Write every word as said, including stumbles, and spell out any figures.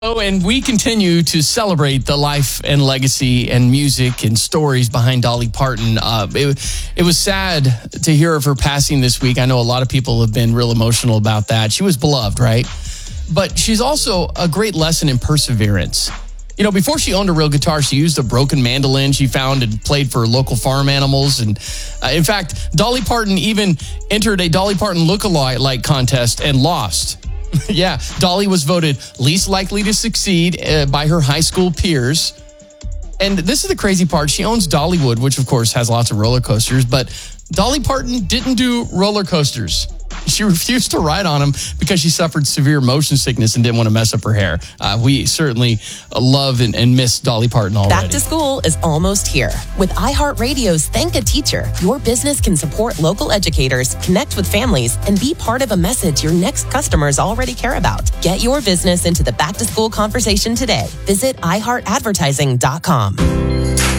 Oh, and we continue to celebrate the life and legacy and music and stories behind Dolly Parton. Uh, it, it was sad to hear of her passing this week. I know a lot of people have been real emotional about that. She was beloved, right? But she's also a great lesson in perseverance. You know, before she owned a real guitar, she used a broken mandolin she found and played for local farm animals. And uh, in fact, Dolly Parton even entered a Dolly Parton look-alike contest and lost. Yeah, Dolly was voted least likely to succeed uh, by her high school peers. And this is the crazy part. She owns Dollywood, which of course has lots of roller coasters, but Dolly Parton didn't do roller coasters. She refused to ride on them because she suffered severe motion sickness and didn't want to mess up her hair. Uh, we certainly love and, and miss Dolly Parton already. Back to school is almost here. With iHeartRadio's Thank a Teacher, your business can support local educators, connect with families, and be part of a message your next customers already care about. Get your business into the back to school conversation today. Visit i heart advertising dot com.